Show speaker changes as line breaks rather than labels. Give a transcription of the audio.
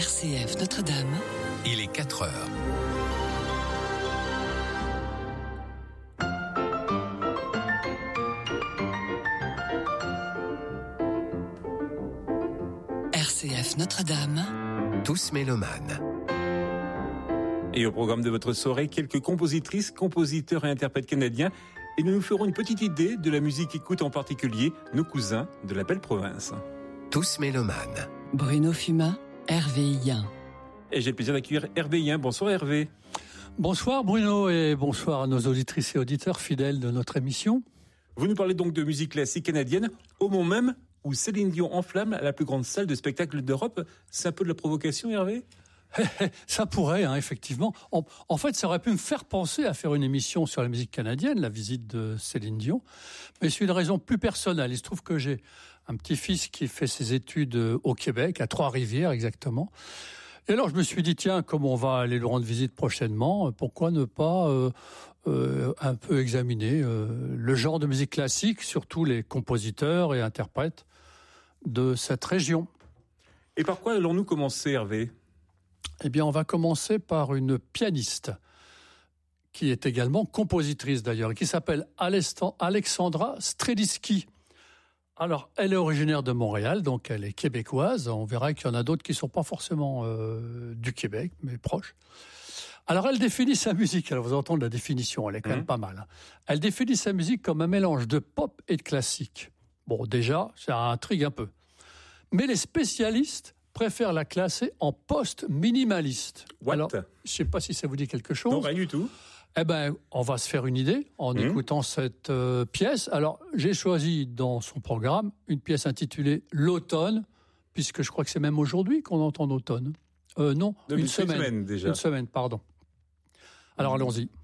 RCF Notre-Dame.
Il est 4 heures.
RCF Notre-Dame.
Tous mélomanes.
Et au programme de votre soirée, quelques compositrices, compositeurs et interprètes canadiens. Et nous nous ferons une petite idée de la musique qu'écoutent en particulier nos cousins de la belle province.
Tous mélomanes.
Bruno Fumat, Hervé Yen.
Et j'ai le plaisir d'accueillir Hervé Yen. Bonsoir Hervé.
Bonsoir Bruno et bonsoir à nos auditrices et auditeurs fidèles de notre émission.
Vous nous parlez donc de musique classique canadienne au moment même où Céline Dion enflamme la plus grande salle de spectacle d'Europe. C'est un peu de la provocation, Hervé ?
Ça pourrait, effectivement. En fait, ça aurait pu me faire penser à faire une émission sur la musique canadienne, la visite de Céline Dion. Mais c'est une raison plus personnelle. Il se trouve que j'ai un petit-fils qui fait ses études au Québec, à Trois-Rivières exactement. Et alors, je me suis dit, tiens, comme on va aller le rendre visite prochainement, pourquoi ne pas un peu examiner le genre de musique classique, surtout les compositeurs et interprètes de cette région.
Et par quoi allons-nous commencer, Hervé ?
Eh bien, on va commencer par une pianiste qui est également compositrice d'ailleurs, qui s'appelle Alexandra Strelitzky. Alors, elle est originaire de Montréal, donc elle est québécoise. On verra qu'il y en a d'autres qui ne sont pas forcément du Québec, mais proches. Alors, elle définit sa musique. Alors, vous entendez la définition, elle est quand même pas mal. Elle définit sa musique comme un mélange de pop et de classique. Bon, déjà, ça intrigue un peu. Mais les spécialistes préfèrent la classer en post-minimaliste.
What ?
Alors, je ne sais pas si ça vous dit quelque chose.
Non, rien du tout.
Eh ben, on va se faire une idée en écoutant cette pièce. Alors, j'ai choisi dans son programme une pièce intitulée « L'automne », puisque je crois que c'est même aujourd'hui qu'on entend l'automne. Non,
Une semaine déjà.
Une semaine, pardon. Alors, allons-y.